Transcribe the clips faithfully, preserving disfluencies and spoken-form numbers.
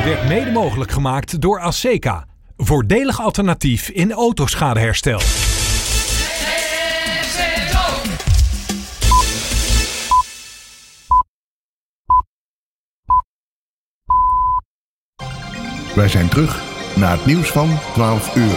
werd mede mogelijk gemaakt door Aseca. Voordelig alternatief in autoschadeherstel. Wij zijn terug naar het nieuws van twaalf uur.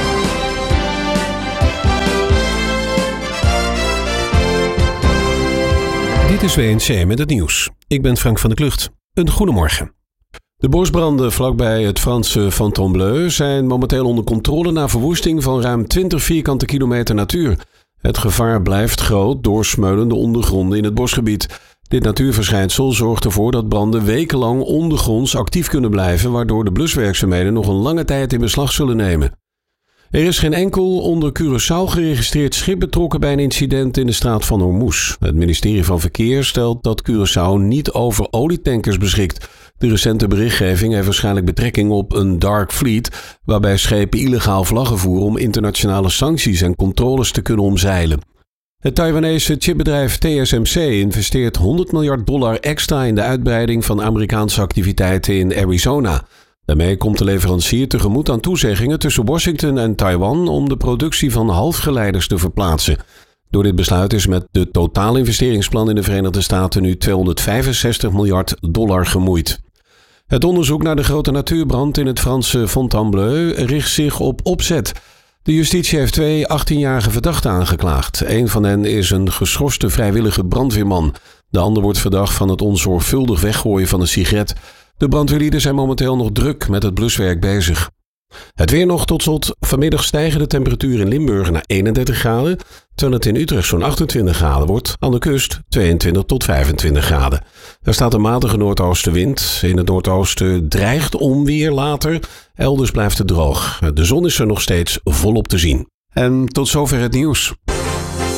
Dit is W N C met het nieuws. Ik ben Frank van der Klucht. Een goedemorgen. De bosbranden vlakbij het Franse Fontainebleau zijn momenteel onder controle na verwoesting van ruim twintig vierkante kilometer natuur. Het gevaar blijft groot door smeulende ondergronden in het bosgebied. Dit natuurverschijnsel zorgt ervoor dat branden wekenlang ondergronds actief kunnen blijven, waardoor de bluswerkzaamheden nog een lange tijd in beslag zullen nemen. Er is geen enkel onder Curaçao geregistreerd schip betrokken bij een incident in de straat van Hormuz. Het ministerie van Verkeer stelt dat Curaçao niet over olietankers beschikt. De recente berichtgeving heeft waarschijnlijk betrekking op een dark fleet, waarbij schepen illegaal vlaggen voeren om internationale sancties en controles te kunnen omzeilen. Het Taiwanese chipbedrijf T S M C investeert honderd miljard dollar extra in de uitbreiding van Amerikaanse activiteiten in Arizona. Daarmee komt de leverancier tegemoet aan toezeggingen tussen Washington en Taiwan om de productie van halfgeleiders te verplaatsen. Door dit besluit is met de totaalinvesteringsplan in de Verenigde Staten nu tweehonderdvijfenzestig miljard dollar gemoeid. Het onderzoek naar de grote natuurbrand in het Franse Fontainebleau richt zich op opzet. De justitie heeft twee achttienjarige verdachten aangeklaagd. Een van hen is een geschorste vrijwillige brandweerman. De ander wordt verdacht van het onzorgvuldig weggooien van een sigaret. De brandweerlieden zijn momenteel nog druk met het bluswerk bezig. Het weer nog tot slot. Vanmiddag stijgen de temperaturen in Limburg naar eenendertig graden, terwijl het in Utrecht zo'n achtentwintig graden wordt. Aan de kust tweeëntwintig tot vijfentwintig graden. Er staat een matige noordoostenwind. In het noordoosten dreigt onweer later. Elders blijft het droog. De zon is er nog steeds volop te zien. En tot zover het nieuws.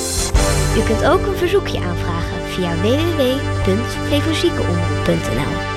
U kunt ook een verzoekje aanvragen via w w w punt flevoziekenomroep punt n l.